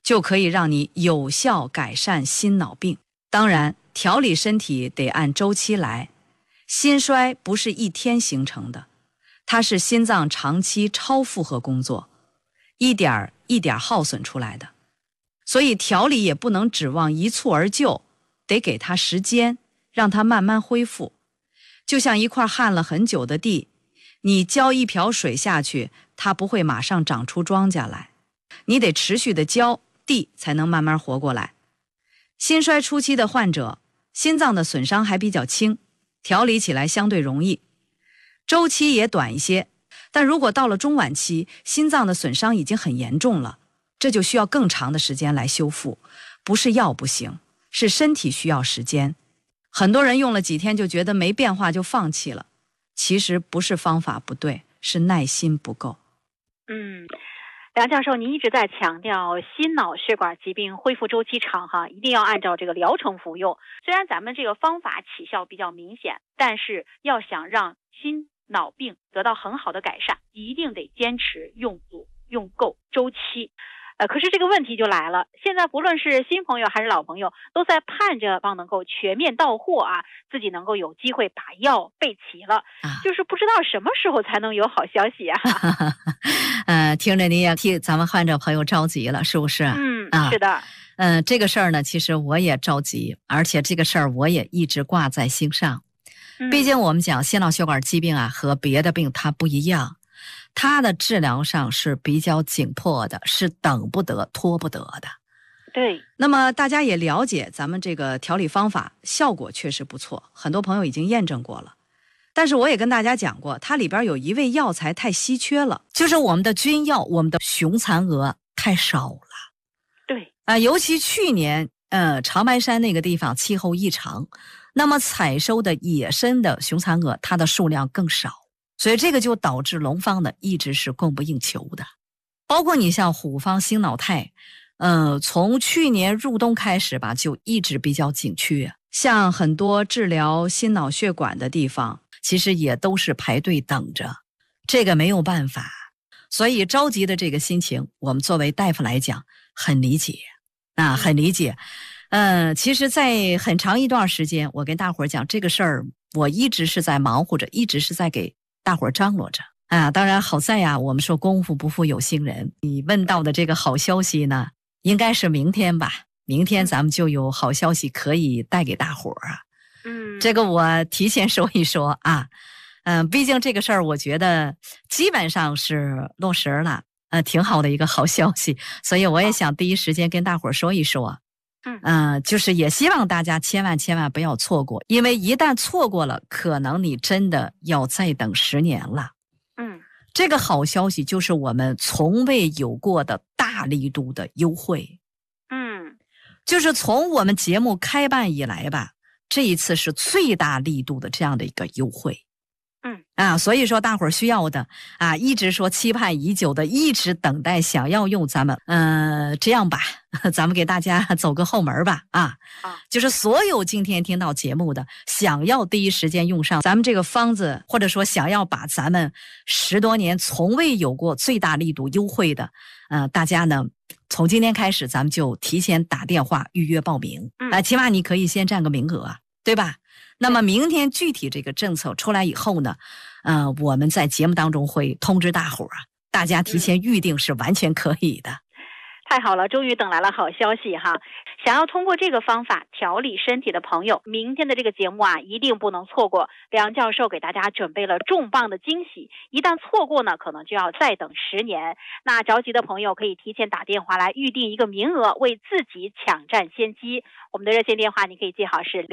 就可以让你有效改善心脑病。当然，调理身体得按周期来，心衰不是一天形成的，它是心脏长期超负荷工作，一点一点耗损出来的。所以调理也不能指望一蹴而就，得给它时间，让它慢慢恢复。就像一块旱了很久的地，你浇一瓢水下去，它不会马上长出庄稼来，你得持续的浇，地才能慢慢活过来。心衰初期的患者，心脏的损伤还比较轻，调理起来相对容易，周期也短一些。但如果到了中晚期，心脏的损伤已经很严重了，这就需要更长的时间来修复，不是药不行，是身体需要时间。很多人用了几天就觉得没变化就放弃了，其实不是方法不对，是耐心不够。 梁教授，您一直在强调心脑血管疾病恢复周期长哈，一定要按照这个疗程服用。虽然咱们这个方法起效比较明显，但是要想让心脑病得到很好的改善，一定得坚持用足用够周期。可是这个问题就来了，现在不论是新朋友还是老朋友，都在盼着能够全面到货啊，自己能够有机会把药备齐了，就是不知道什么时候才能有好消息啊。 听着你也替咱们患者朋友着急了，是不是？ 是的。 这个事儿呢，其实我也着急，而且这个事儿我也一直挂在心上。毕竟我们讲心脑血管疾病啊，和别的病它不一样，它的治疗上是比较紧迫的，是等不得拖不得的。 对。 那么大家也了解咱们这个调理方法效果确实不错，很多朋友已经验证过了。但是我也跟大家讲过，它里边有一味药材太稀缺了，就是我们的君药，我们的雄蚕蛾太少了。 对。 尤其去年长白山那个地方气候异常，那么采收的野生的雄蚕蛾它的数量更少，所以这个就导致农方呢一直是供不应求的。包括你像虎方心脑肽，从去年入冬开始吧，就一直比较紧缺。像很多治疗心脑血管的地方，其实也都是排队等着，这个没有办法。所以着急的这个心情，我们作为大夫来讲很理解很理解。其实在很长一段时间，我跟大伙儿讲这个事儿，我一直是在忙活着，一直是在给大伙儿张罗着当然好在呀，我们说功夫不负有心人，你问到的这个好消息呢，应该是明天吧，明天咱们就有好消息可以带给大伙儿啊。这个我提前说一说啊。毕竟这个事儿我觉得基本上是落实了，挺好的一个好消息，所以我也想第一时间跟大伙儿说一说。就是也希望大家千万不要错过，因为一旦错过了，可能你真的要再等10年了。这个好消息就是我们从未有过的大力度的优惠。就是从我们节目开办以来吧，这一次是最大力度的这样的一个优惠。所以说大伙儿需要的一直说期盼已久的，一直等待想要用咱们这样吧，咱们给大家走个后门吧就是所有今天听到节目的，想要第一时间用上咱们这个方子，或者说想要把咱们10多年从未有过最大力度优惠的大家呢，从今天开始咱们就提前打电话预约报名起码你可以先占个名额对吧？那么明天具体这个政策出来以后呢，我们在节目当中会通知大伙儿大家提前预定是完全可以的。 太好了，终于等来了好消息哈！想要通过这个方法调理身体的朋友，明天的这个节目一定不能错过。梁教授给大家准备了重磅的惊喜，一旦错过呢，可能就要再等10年。那着急的朋友可以提前打电话来预定一个名额，为自己抢占先机。我们的热线电话你可以记好是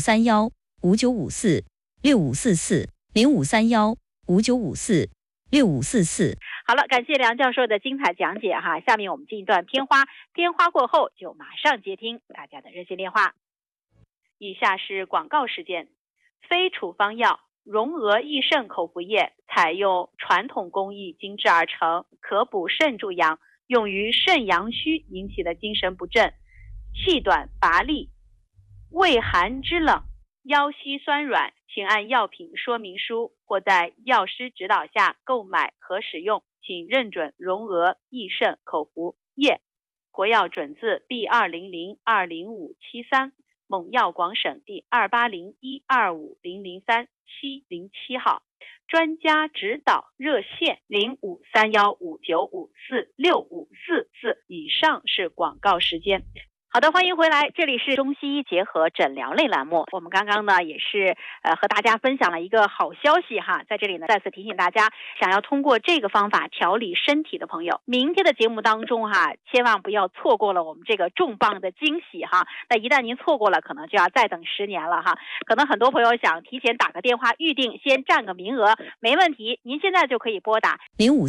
0531-5954-6544，0531-5954-6544。 好了，感谢梁教授的精彩讲解哈。下面我们进一段片花，片花过后就马上接听大家的热线电话。以下是广告时间。非处方药荣娥益肾口服液采用传统工艺精制而成，可补肾助阳，用于肾阳虚引起的精神不振、气短乏力、畏寒肢冷、腰膝酸软，请按药品说明书或在药师指导下购买和使用，请认准荣娥益肾口服液。 国药准字B200-20573，蒙药广省第280-125-003-707号，专家指导热线053159546544，以上是广告时间。好的，欢迎回来，这里是中西医结合诊疗类栏目。我们刚刚呢也是和大家分享了一个好消息哈，在这里呢再次提醒大家，想要通过这个方法调理身体的朋友，明天的节目当中哈，千万不要错过了我们这个重磅的惊喜哈。那一旦您错过了，可能就要再等10年了哈。可能很多朋友想提前打个电话预定，先占个名额，没问题，您现在就可以拨打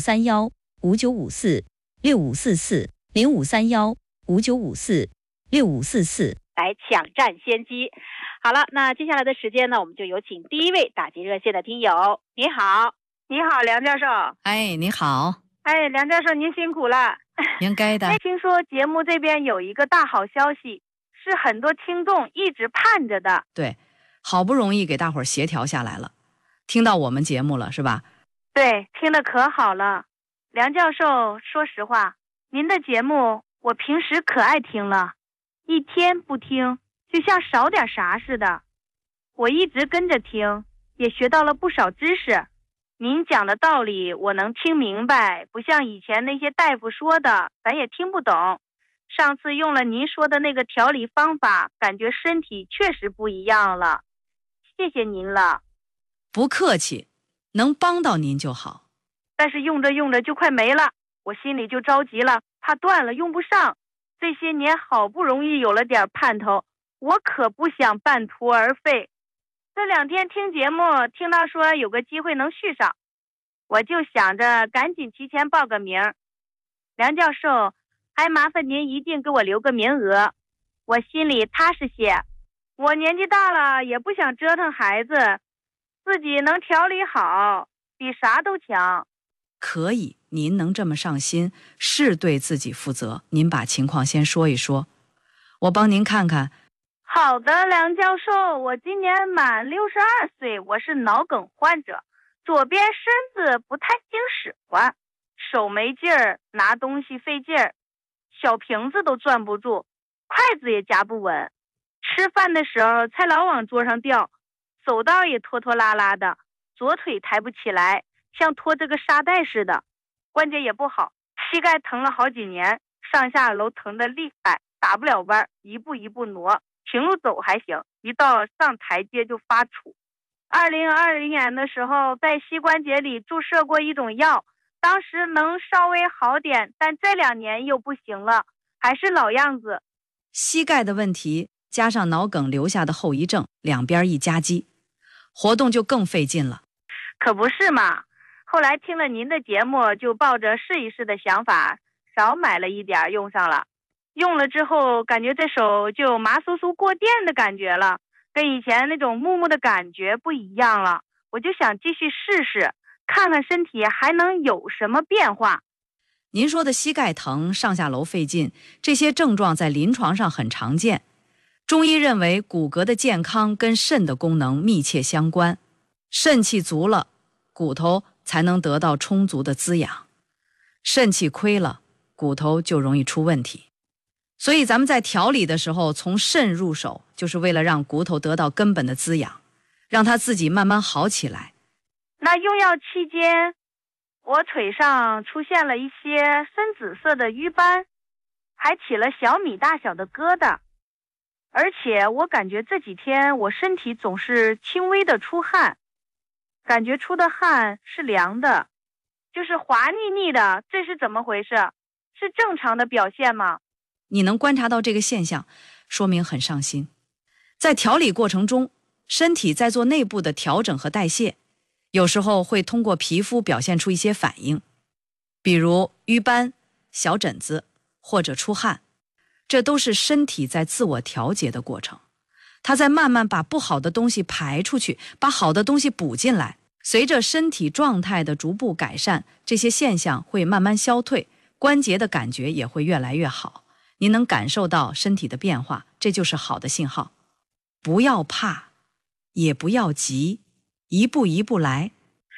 0531-5954-6544，0531-5954-6544。 来抢占先机。好了，那接下来的时间呢，我们就有请第一位打进热线的听友。你好。 你好，梁教授。 哎，你好。 哎，梁教授您辛苦了。 应该的。 听说节目这边有一个大好消息，是很多听众一直盼着的。 对，好不容易给大伙儿协调下来了，听到我们节目了是吧？ 对，听得可好了。梁教授，说实话，您的节目我平时可爱听了，一天不听就像少点啥似的。我一直跟着听，也学到了不少知识。您讲的道理我能听明白，不像以前那些大夫说的咱也听不懂。上次用了您说的那个调理方法，感觉身体确实不一样了，谢谢您了。 不客气，能帮到您就好。 但是用着用着就快没了，我心里就着急了，怕断了用不上。这些年好不容易有了点盼头，我可不想半途而废。这2天听节目，听到说有个机会能续上，我就想着赶紧提前报个名。梁教授，还麻烦您一定给我留个名额，我心里踏实些。我年纪大了，也不想折腾孩子，自己能调理好，比啥都强。 可以，您能这么上心，是对自己负责。您把情况先说一说，我帮您看看。 好的，梁教授，我今年满62岁，我是脑梗患者，左边身子不太经使唤，手没劲儿，拿东西费劲儿，小瓶子都攥不住，筷子也夹不稳，吃饭的时候才老往桌上掉，走道也拖拖拉拉的，左腿抬不起来，像拖着个沙袋似的，关节也不好，膝盖疼了好几年，上下楼疼得厉害，打不了弯，一步一步挪，平路走还行，一到上台阶就发怵。2020年的时候，在膝关节里注射过一种药，当时能稍微好点，但这2年又不行了，还是老样子。 膝盖的问题加上脑梗留下的后遗症，两边一夹击，活动就更费劲了。 可不是嘛，后来听了您的节目，就抱着试一试的想法，少买了一点用上了。用了之后，感觉这手就麻酥酥过电的感觉了，跟以前那种木木的感觉不一样了。我就想继续试试，看看身体还能有什么变化。 您说的膝盖疼、上下楼费劲，这些症状在临床上很常见。中医认为骨骼的健康跟肾的功能密切相关，肾气足了，骨头才能得到充足的滋养，肾气亏了，骨头就容易出问题。所以咱们在调理的时候，从肾入手，就是为了让骨头得到根本的滋养，让它自己慢慢好起来。 那用药期间，我腿上出现了一些深紫色的瘀斑，还起了小米大小的疙瘩，而且我感觉这几天我身体总是轻微的出汗，感觉出的汗是凉的，就是滑腻腻的，这是怎么回事？是正常的表现吗？ 你能观察到这个现象，说明很上心。在调理过程中，身体在做内部的调整和代谢，有时候会通过皮肤表现出一些反应，比如瘀斑、小疹子或者出汗，这都是身体在自我调节的过程。它在慢慢把不好的东西排出去，把好的东西补进来。随着身体状态的逐步改善，这些现象会慢慢消退，关节的感觉也会越来越好。你能感受到身体的变化，这就是好的信号。不要怕，也不要急，一步一步来。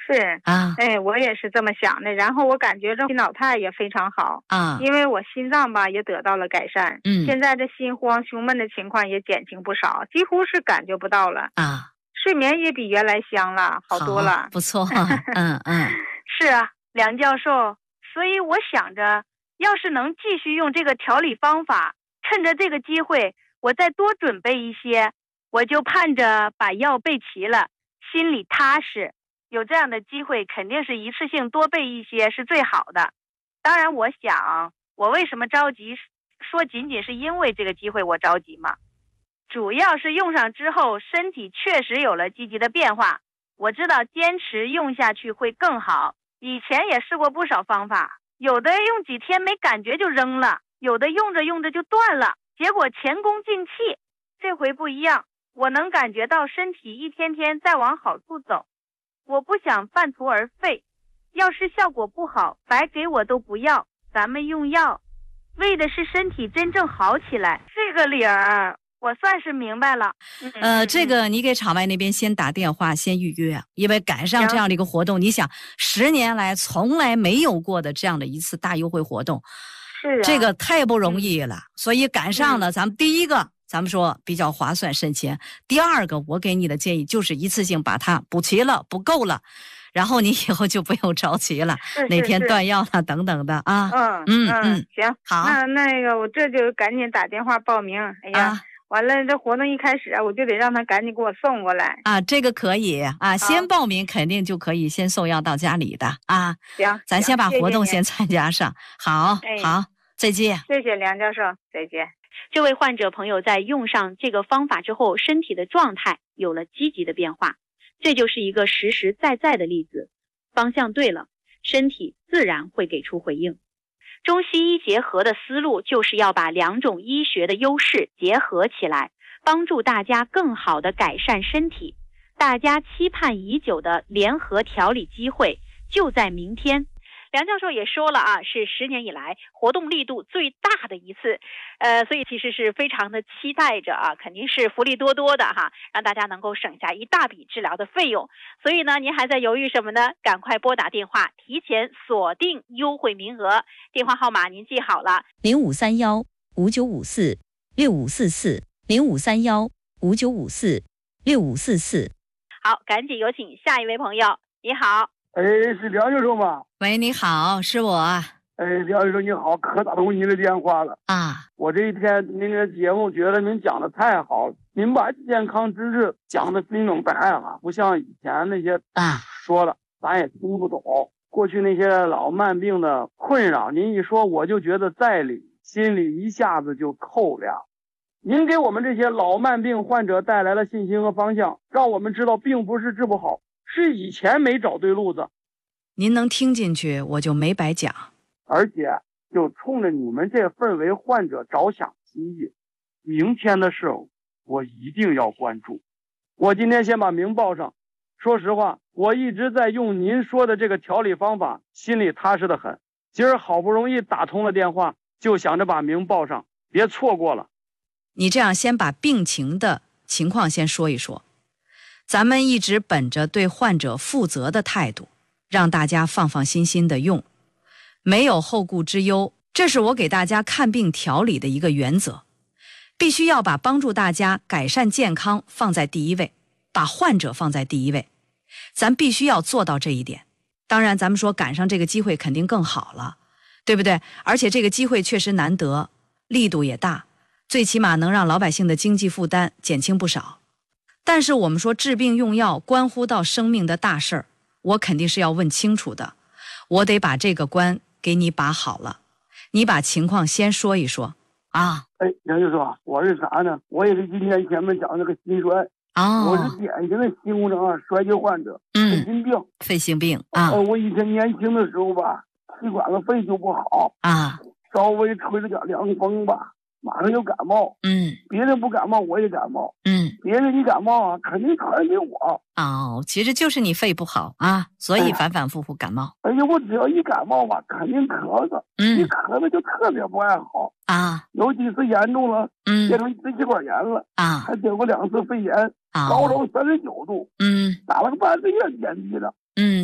是啊。 我也是这么想的。然后我感觉这心脑肽也非常好啊， 因为我心脏吧也得到了改善。现在这心慌胸闷的情况也减轻不少，几乎是感觉不到了啊。 睡眠也比原来香了，好多了。 不错。 是啊，梁教授，所以我想着，要是能继续用这个调理方法，趁着这个机会，我再多准备一些，我就盼着把药备齐了，心里踏实。有这样的机会，肯定是一次性多备一些是最好的。当然，我想我为什么着急，说仅仅是因为这个机会我着急吗？主要是用上之后，身体确实有了积极的变化。我知道坚持用下去会更好。以前也试过不少方法，有的用几天没感觉就扔了，有的用着用着就断了，结果前功尽弃。这回不一样，我能感觉到身体一天天在往好处走。我不想半途而废，要是效果不好，白给我都不要。咱们用药，为的是身体真正好起来。这个理儿我算是明白了。 这个你给场外那边先打电话先预约，因为赶上这样的一个活动，你想10年来从来没有过的这样的一次大优惠活动， 是这个太不容易了。所以赶上了，咱们第一个咱们说比较划算省钱，第二个我给你的建议就是一次性把它补齐了，不够了，然后你以后就不用着急了，哪天断药了等等的啊。 行， 好， 那个我这就赶紧打电话报名。哎呀，完了这活动一开始我就得让他赶紧给我送过来啊。 这个可以啊，先报名肯定就可以先送药到家里的啊。 行， 咱先把活动先参加上。好，好，再见。 谢谢梁教授，再见。 这位患者朋友在用上这个方法之后，身体的状态有了积极的变化，这就是一个实实在在的例子。方向对了，身体自然会给出回应。中西医结合的思路就是要把两种医学的优势结合起来，帮助大家更好地改善身体。大家期盼已久的联合调理机会就在明天。梁教授也说了啊，是10年以来活动力度最大的一次，所以其实是非常的期待着啊，肯定是福利多多的哈，让大家能够省下一大笔治疗的费用。所以呢，您还在犹豫什么呢？赶快拨打电话，提前锁定优惠名额。电话号码您记好了 ：0531-5954-6544，0531-5954-6544。 好，赶紧有请下一位朋友。你好。 是梁教授吗？ 喂，你好，是我。 梁教授你好，可打通您的电话了啊！ 我这一天您的节目觉得您讲的太好了，您把健康知识讲的非常白了，不像以前那些说的咱也听不懂。过去那些老慢病的困扰，您一说我就觉得在理，心里一下子就透亮。您给我们这些老慢病患者带来了信心和方向，让我们知道并不是治不好，是以前没找对路子。 您能听进去，我就没白讲。 而且就冲着你们这份为患者着想心意，明天的事我一定要关注。我今天先把名报上。说实话，我一直在用您说的这个调理方法，心里踏实得很。今儿好不容易打通了电话，就想着把名报上，别错过了。 你这样先把病情的情况先说一说。咱们一直本着对患者负责的态度，让大家放放心心的用，没有后顾之忧，这是我给大家看病调理的一个原则。必须要把帮助大家改善健康放在第一位，把患者放在第一位，咱必须要做到这一点。当然咱们说赶上这个机会肯定更好了，对不对？而且这个机会确实难得，力度也大，最起码能让老百姓的经济负担减轻不少。但是我们说治病用药关乎到生命的大事儿，我肯定是要问清楚的，我得把这个关给你把好了。你把情况先说一说啊。 梁教授，我是啥呢？我也是今天前面讲那个心衰，我是典型的心功能衰竭患者， 肺心病啊。 我以前年轻的时候吧，气管子肺就不好啊， 稍微吹了点凉风吧，马上就感冒。别人不感冒我也感冒。别人一感冒肯定传染给我。 其实就是你肺不好啊，所以反反复复感冒。 我只要一感冒吧，肯定咳嗽。一咳嗽就特别不爱好啊， 有几次严重了，变成支气管炎了啊，还得过2次肺炎，高烧39度，打了个半个月点滴的。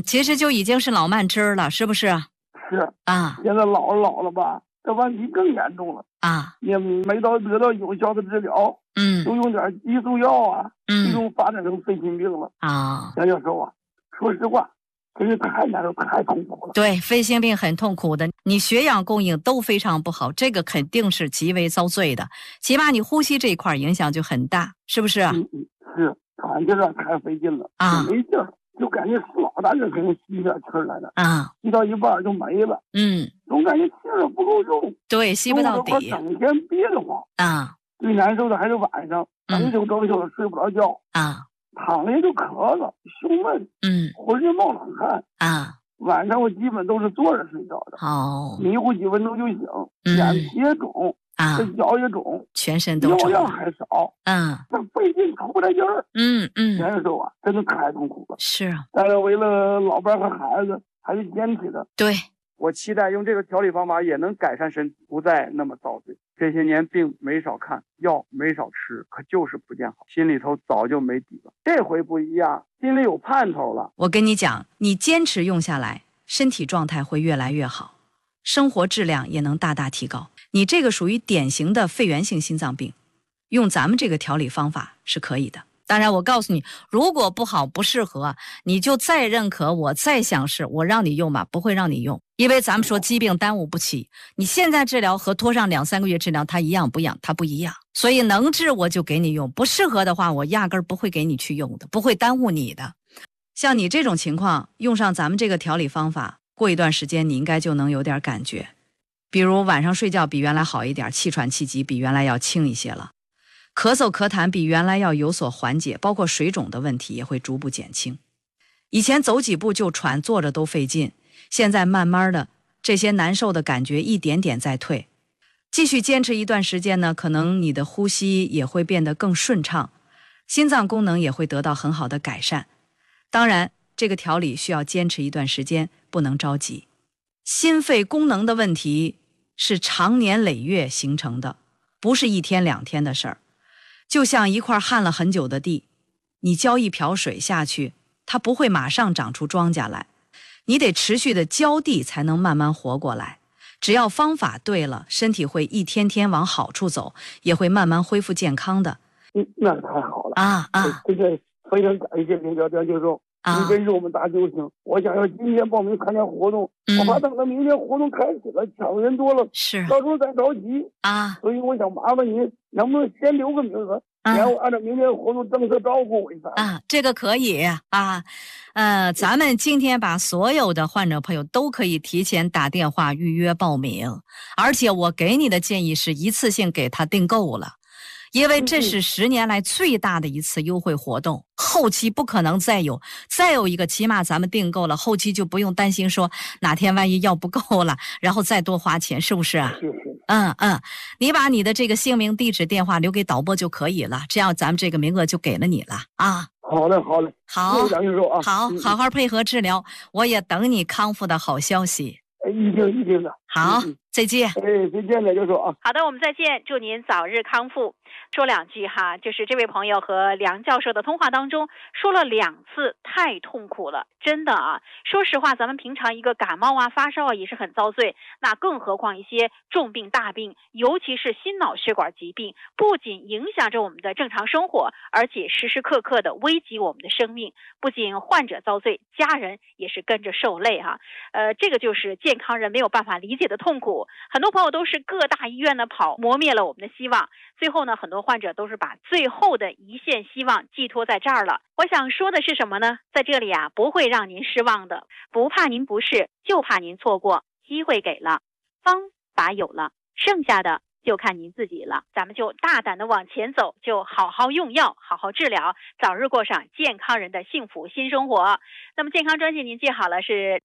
其实就已经是老慢支了，是不是？ 是啊， 现在老了吧，这问题更严重了啊， 也没得到有效的治疗，都用点激素药啊，最终发展成肺心病了啊。杨教授啊，说实话，真是太难受，太痛苦了。 对，肺心病很痛苦的，你血氧供应都非常不好，这个肯定是极为遭罪的，起码你呼吸这一块影响就很大，是不是？ 是，喘气儿太费劲了啊，没劲儿，就感觉老大就可能吸点气儿来了啊，吸到一半就没了，总感觉气儿不够用，对，吸不到底，整天憋得慌啊。最难受的还是晚上，整宿的睡不着觉啊，躺着就咳嗽，胸闷，浑身冒冷汗啊。晚上我基本都是坐着睡觉的，迷糊几分钟就醒，眼皮也肿啊，这脚也肿，全身都肿，药量还少，这费劲出不来劲儿，难受啊，真的太痛苦了。是啊，但是为了老伴和孩子，还是坚持的。对，我期待用这个调理方法也能改善身体，不再那么遭罪。这些年病没少看，药没少吃，可就是不见好，心里头早就没底了。这回不一样，心里有盼头了。我跟你讲，你坚持用下来，身体状态会越来越好，生活质量也能大大提高。你这个属于典型的肺源性心脏病，用咱们这个调理方法是可以的。当然我告诉你，如果不好不适合，你就再认可我再想试，我让你用吧，不会让你用，因为咱们说疾病耽误不起，你现在治疗和拖上2-3个月治疗它一样不一样，它不一样，所以能治我就给你用，不适合的话我压根儿不会给你去用的，不会耽误你的。像你这种情况用上咱们这个调理方法，过一段时间你应该就能有点感觉，比如晚上睡觉比原来好一点，气喘气急比原来要轻一些了，咳嗽咳痰比原来要有所缓解，包括水肿的问题也会逐步减轻。以前走几步就喘，坐着都费劲，现在慢慢的这些难受的感觉一点点在退。继续坚持一段时间呢，可能你的呼吸也会变得更顺畅，心脏功能也会得到很好的改善。当然这个调理需要坚持一段时间，不能着急。心肺功能的问题是长年累月形成的，不是1天2天的事儿。就像一块旱了很久的地，你浇一瓢水下去，它不会马上长出庄稼来，你得持续的浇地才能慢慢活过来。只要方法对了，身体会一天天往好处走，也会慢慢恢复健康的。那太好了啊！这个非常感谢林教授，你真是我们大救星。我想要今天报名参加活动，我怕等到明天活动开始了，抢人多了，到时候再着急啊。所以我想麻烦您，能不能先留个名额，然后按照明天活动政策照顾我一下啊？这个可以啊，咱们今天把所有的患者朋友都可以提前打电话预约报名，而且我给你的建议是一次性给他订购了。因为这是10年来最大的一次优惠活动，后期不可能再有一个，起码咱们订购了，后期就不用担心说哪天万一药不够了，然后再多花钱，是不是啊？是。你把你的这个姓名、地址、电话留给导播就可以了，这样咱们这个名额就给了你了啊。好嘞，好，好好配合治疗，我也等你康复的好消息。一定的。好，再见。再见了，教授啊。 好的，我们再见，祝您早日康复。说2句哈，就是这位朋友和梁教授的通话当中说了2次太痛苦了，真的啊。说实话，咱们平常一个感冒啊、发烧啊也是很遭罪，那更何况一些重病大病，尤其是心脑血管疾病，不仅影响着我们的正常生活，而且时时刻刻的危及我们的生命。不仅患者遭罪，家人也是跟着受累哈。这个就是健康人没有办法理解的痛苦。很多朋友都是各大医院的跑，磨灭了我们的希望。最后呢，很多患者都是把最后的一线希望寄托在这儿了。我想说的是什么呢？在这里啊，不会让您失望的，不怕您不是，就怕您错过。机会给了，方法有了，剩下的就看您自己了。咱们就大胆的往前走，就好好用药，好好治疗，早日过上健康人的幸福新生活。那么健康专线您记好了，是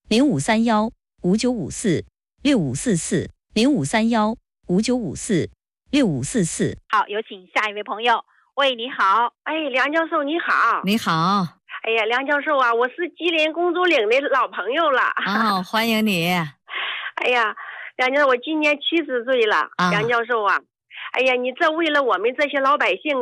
0531-5954-6544，0531-5954-6544。 好，有请下一位朋友。喂，你好。 梁教授你好。 你好。 梁教授啊，我是吉林公主岭的老朋友了。 欢迎你。 梁教授，我今年70岁了。梁教授啊，你这为了我们这些老百姓啊，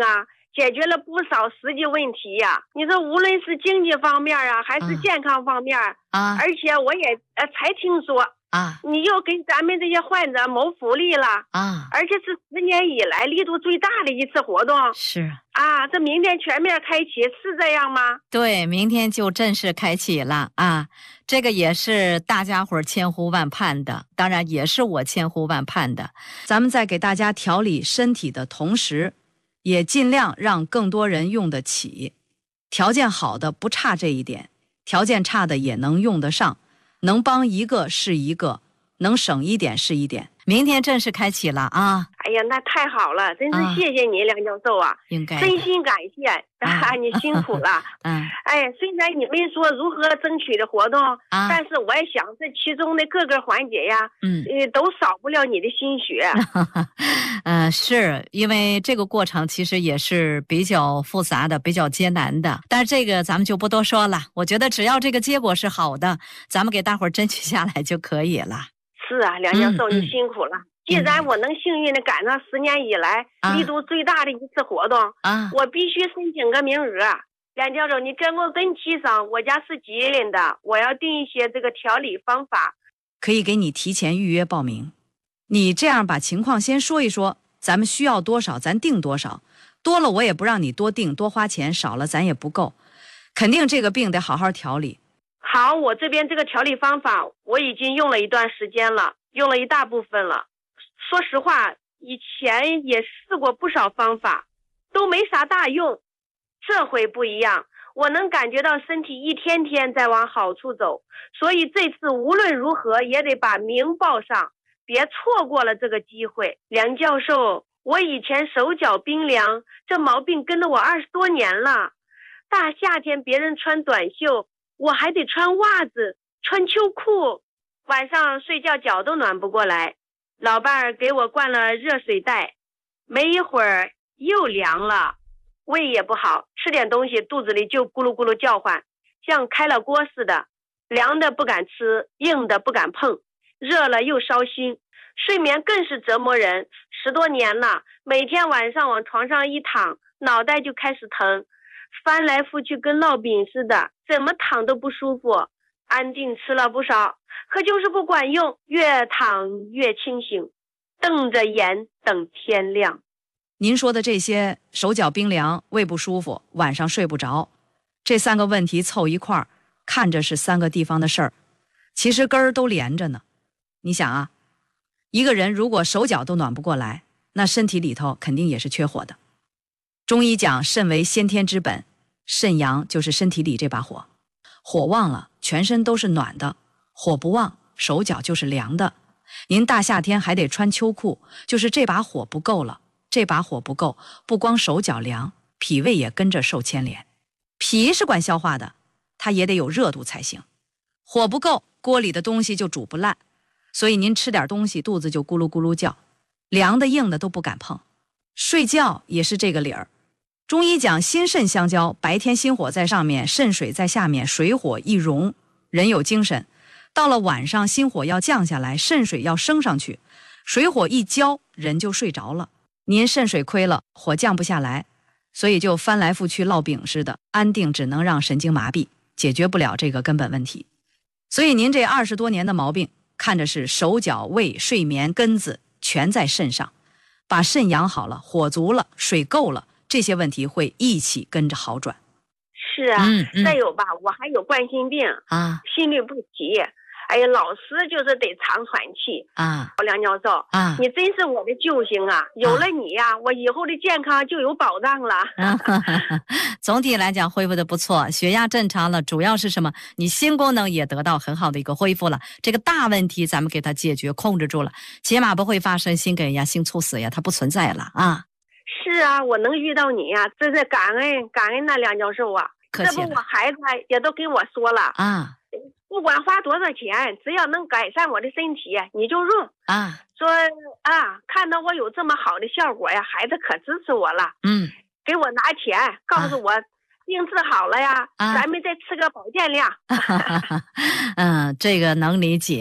解决了不少实际问题呀。你说无论是经济方面啊，还是健康方面啊， 而且我也才听说啊， 你又给咱们这些患者谋福利了啊， 而且是10年以来力度最大的一次活动。 是啊，这明天全面开启是这样吗？ 对，明天就正式开启了啊！这个也是大家伙千呼万盼的，当然也是我千呼万盼的。咱们在给大家调理身体的同时，也尽量让更多人用得起。条件好的不差这一点，条件差的也能用得上，能帮一个是一个，能省一点是一点。明天正式开启了啊！ 哎呀，那太好了，真是谢谢你，梁教授啊， 应该真心感谢你辛苦了。哎，虽然你们说如何争取的活动，但是我也想这其中的各个环节呀，都少不了你的心血。 是因为这个过程其实也是比较复杂的，比较艰难的，但是这个咱们就不多说了。我觉得只要这个结果是好的，咱们给大伙儿争取下来就可以了。 是啊，梁教授，你辛苦了。既然我能幸运的赶上10年以来力度最大的一次活动，我必须申请个名额。梁教授，你跟我跟提上，我家是吉林的，我要定一些这个调理方法， 可以给你提前预约报名。你这样把情况先说一说，咱们需要多少咱定多少，多了我也不让你多定多花钱，少了咱也不够，肯定这个病得好好调理。 好，我这边这个调理方法我已经用了一段时间了，用了一大部分了。说实话，以前也试过不少方法，都没啥大用。这回不一样，我能感觉到身体一天天在往好处走，所以这次无论如何也得把名报上，别错过了这个机会。梁教授，我以前手脚冰凉，这毛病跟了我20多年了。大夏天别人穿短袖，我还得穿袜子穿秋裤，晚上睡觉脚都暖不过来。老伴儿给我灌了热水袋，没一会儿又凉了，胃也不好，吃点东西肚子里就咕噜咕噜叫唤，像开了锅似的，凉的不敢吃，硬的不敢碰，热了又烧心，睡眠更是折磨人。10多年了，每天晚上往床上一躺，脑袋就开始疼，翻来覆去跟烙饼似的，怎么躺都不舒服。安定吃了不少，可就是不管用，越躺越清醒，瞪着眼等天亮。 您说的这些，手脚冰凉，胃不舒服，晚上睡不着，这3个问题凑一块儿，看着是3个地方的事儿，其实根儿都连着呢。你想啊，一个人如果手脚都暖不过来，那身体里头肯定也是缺火的。中医讲肾为先天之本，肾阳就是身体里这把火，火旺了全身都是暖的，火不旺手脚就是凉的。您大夏天还得穿秋裤，就是这把火不够了，这把火不够，不光手脚凉，脾胃也跟着受牵连。脾是管消化的，它也得有热度才行，火不够，锅里的东西就煮不烂，所以您吃点东西肚子就咕噜咕噜叫，凉的硬的都不敢碰。睡觉也是这个理儿，中医讲心肾相交，白天心火在上面，肾水在下面，水火一融，人有精神。到了晚上，心火要降下来，肾水要升上去，水火一交，人就睡着了。您肾水亏了，火降不下来，所以就翻来覆去烙饼似的，安定只能让神经麻痹，解决不了这个根本问题。所以您这20多年的毛病，看着是手脚胃睡眠根子全在肾上，把肾养好了，火足了，水够了，这些问题会一起跟着好转。 是啊，再有吧，我还有冠心病啊，心律不齐。哎呀，老师就是得常喘气啊。梁教授啊，你真是我的救星啊！有了你呀，我以后的健康就有保障了。 总体来讲恢复的不错，血压正常了，主要是什么？你心功能也得到很好的一个恢复了。这个大问题咱们给它解决控制住了，起码不会发生心梗呀、心猝死呀，它不存在了啊。 是啊，我能遇到你呀，真是感恩呐，梁教授啊。这不我孩子也都跟我说了啊，不管花多少钱，只要能改善我的身体，你就用啊。说啊，看到我有这么好的效果呀，孩子可支持我了。给我拿钱，告诉我病治好了呀，咱们再吃个保健量。 这个能理解啊。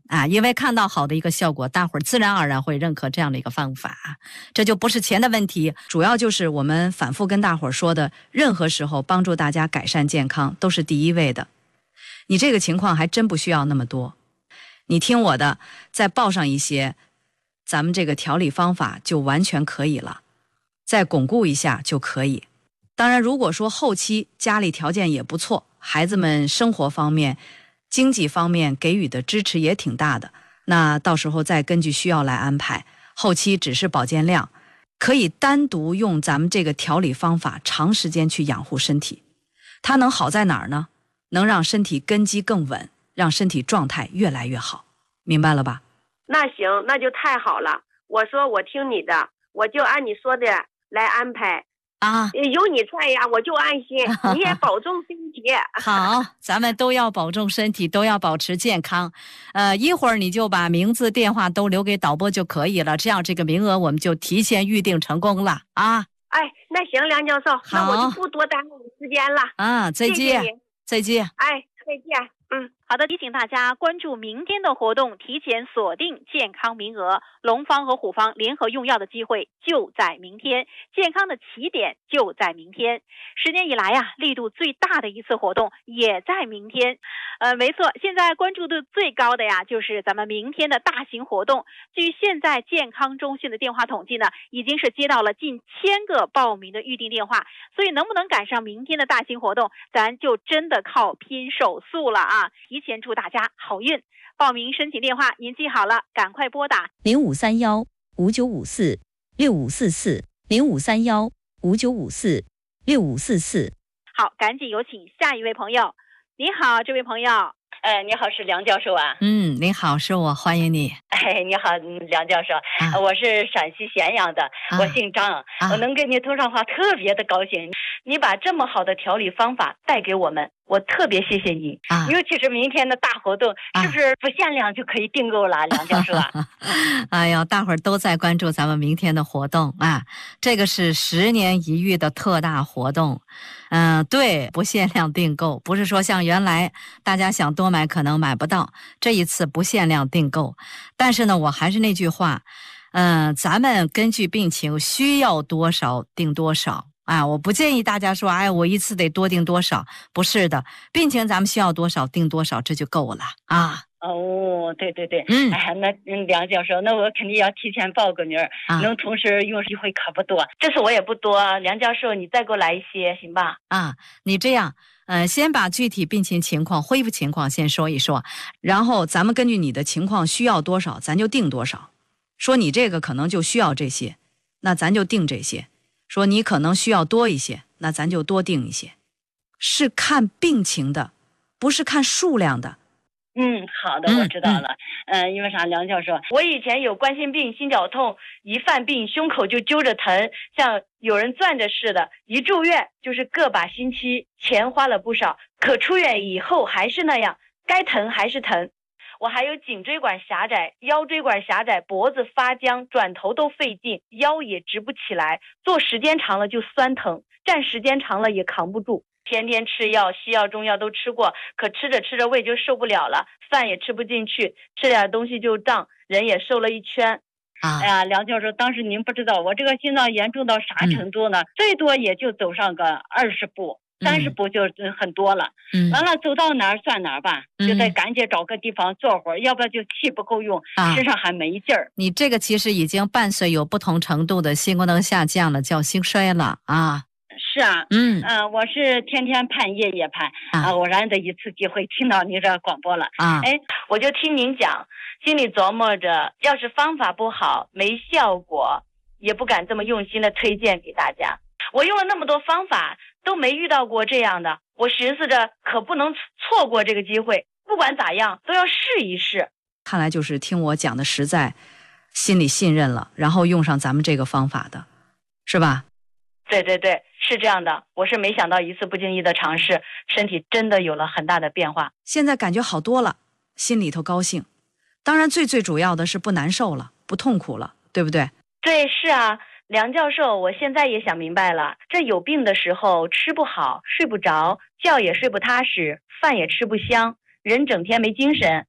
啊，因为看到好的一个效果，大伙儿自然而然会认可这样的一个方法，这就不是钱的问题，主要就是我们反复跟大伙儿说的，任何时候帮助大家改善健康都是第一位的。你这个情况还真不需要那么多，你听我的，再报上一些，咱们这个调理方法就完全可以了，再巩固一下就可以。当然，如果说后期家里条件也不错，孩子们生活方面、经济方面给予的支持也挺大的，那到时候再根据需要来安排。后期只是保健量，可以单独用咱们这个调理方法长时间去养护身体。它能好在哪儿呢？能让身体根基更稳，让身体状态越来越好，明白了吧？ 那行，那就太好了。我说我听你的，我就按你说的来安排。 啊， 有你在呀，我就安心。你也保重身体。 好，咱们都要保重身体，都要保持健康。一会儿你就把名字、电话都留给导播就可以了，这样这个名额我们就提前预定成功了啊。 哎，那行，梁教授，那我就不多耽误时间了。 啊，再见， 谢谢你， 再见。 哎，再见。 好的，提醒大家关注明天的活动，提前锁定健康名额。龙方和虎方联合用药的机会就在明天，健康的起点就在明天。10年以来呀，力度最大的一次活动也在明天。没错，现在关注度最高的呀，就是咱们明天的大型活动。据现在健康中心的电话统计呢，已经是接到了近1000个报名的预订电话，所以能不能赶上明天的大型活动，咱就真的靠拼手速了啊！提前祝大家好运。报名申请电话您记好了，赶快拨打 0531-5954-6544，0531-5954-6544。 好，赶紧有请下一位朋友。你好，这位朋友。 你好，是梁教授啊。 您好，是我，欢迎你。 你好，梁教授，我是陕西咸阳的，我姓张，我能跟你通上话，特别的高兴。你把这么好的调理方法带给我们，我特别谢谢你。尤其是明天的大活动，是不是不限量就可以订购了，梁教授啊？ 哎呀，大伙儿都在关注咱们明天的活动啊，这个是10年一遇的特大活动。对，不限量订购，不是说像原来大家想多买可能买不到，这一次不限量订购。但是呢，我还是那句话，咱们根据病情需要多少订多少啊，我不建议大家说，我一次得多订多少，不是的，病情咱们需要多少订多少，这就够了啊。 哦，对对对，那梁教授，那我肯定要提前报个名儿，能同时用机会可不多，这次我也不多，梁教授你再给我来一些，行吧？ 你这样，先把具体病情情况、恢复情况先说一说，然后咱们根据你的情况需要多少，咱就定多少。说你这个可能就需要这些，那咱就定这些；说你可能需要多一些，那咱就多定一些。是看病情的，不是看数量的。 好的，我知道了。因为啥，梁教授，我以前有冠心病、心绞痛，一犯病胸口就揪着疼，像有人攥着似的，一住院就是个把星期，钱花了不少，可出院以后还是那样，该疼还是疼。我还有颈椎管狭窄、腰椎管狭窄，脖子发僵，转头都费劲，腰也直不起来，坐时间长了就酸疼，站时间长了也扛不住。天天吃药，西药中药都吃过，可吃着吃着胃就受不了了，饭也吃不进去，吃点东西就胀，人也瘦了一圈。哎呀，梁教授，当时您不知道我这个心脏严重到啥程度呢？最多也就走上个20步，30步就很多了。完了走到哪儿算哪儿吧，就得赶紧找个地方坐会儿，要不然就气不够用，身上还没劲儿。 你这个其实已经伴随有不同程度的心功能下降了，叫心衰了啊。 是啊，我是天天盼夜夜盼偶然的一次机会听到您这广播了我就听您讲，心里琢磨着，要是方法不好没效果，也不敢这么用心的推荐给大家。我用了那么多方法都没遇到过这样的，我寻思着可不能错过这个机会，不管咋样都要试一试。 看来就是听我讲的实在，心里信任了，然后用上咱们这个方法的，是吧？ 对对对，是这样的，我是没想到一次不经意的尝试，身体真的有了很大的变化。 现在感觉好多了，心里头高兴。当然最主要的是不难受了，不痛苦了，对不对？ 对，是啊，梁教授，我现在也想明白了，这有病的时候吃不好，睡不着，觉也睡不踏实，饭也吃不香，人整天没精神。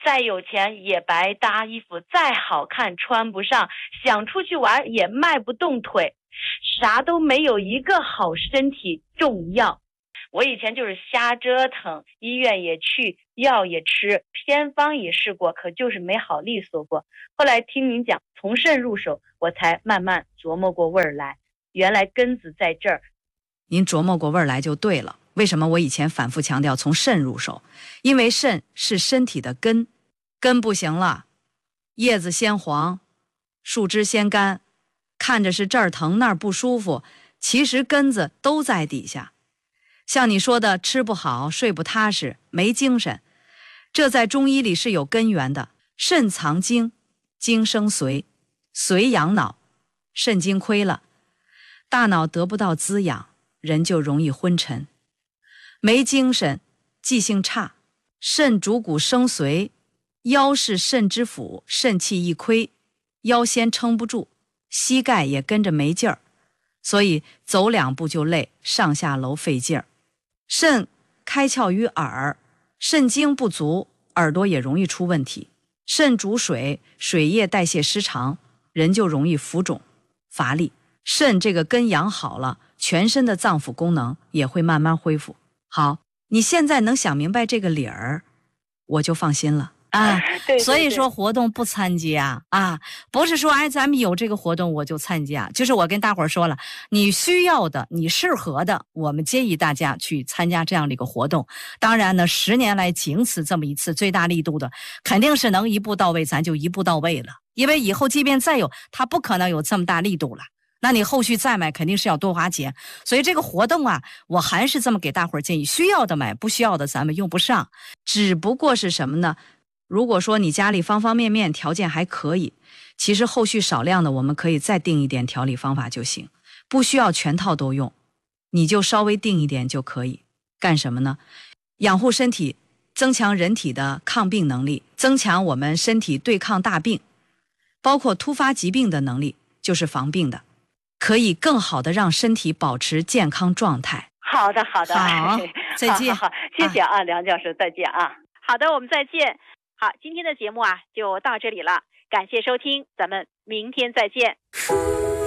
再有钱也白搭，衣服再好看穿不上，想出去玩也迈不动腿，啥都没有一个好身体重要。我以前就是瞎折腾，医院也去，药也吃，偏方也试过，可就是没好利索过。后来听您讲从肾入手，我才慢慢琢磨过味儿来，原来根子在这儿。 您琢磨过味儿来就对了。为什么我以前反复强调从肾入手？因为肾是身体的根，根不行了，叶子先黄，树枝先干，看着是这儿疼那儿不舒服，其实根子都在底下。像你说的吃不好睡不踏实没精神，这在中医里是有根源的。肾藏精，精生髓，髓养脑，肾精亏了，大脑得不到滋养，人就容易昏沉，没精神，记性差。肾主骨生髓，腰是肾之府，肾气一亏，腰先撑不住，膝盖也跟着没劲儿，所以走2步就累，上下楼费劲儿。肾开窍于耳，肾精不足，耳朵也容易出问题。肾主水，水液代谢失常，人就容易浮肿乏力。肾这个根养好了，全身的脏腑功能也会慢慢恢复。好，你现在能想明白这个理儿，我就放心了啊。 对， 所以说活动不参加啊，不是说咱们有这个活动我就参加，就是我跟大伙儿说了，你需要的你适合的，我们建议大家去参加这样的一个活动。当然呢，10年来仅此这么一次，最大力度的肯定是能一步到位，咱就一步到位了，因为以后即便再有，它不可能有这么大力度了，那你后续再买肯定是要多花钱。所以这个活动啊，我还是这么给大伙儿建议，需要的买，不需要的咱们用不上。只不过是什么呢？如果说你家里方方面面条件还可以，其实后续少量的我们可以再定一点调理方法就行，不需要全套都用，你就稍微定一点就可以。干什么呢？养护身体，增强人体的抗病能力，增强我们身体对抗大病，包括突发疾病的能力，就是防病的，可以更好的让身体保持健康状态。 好的，好， 再见。 好，谢谢啊，梁教授，再见啊。 好的，我们再见。好，今天的节目啊就到这里了，感谢收听，咱们明天再见。